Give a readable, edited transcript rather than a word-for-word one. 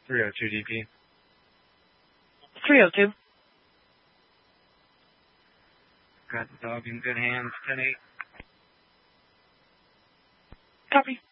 302 DP. 302. Got the dog in good hands, 10-8. Copy.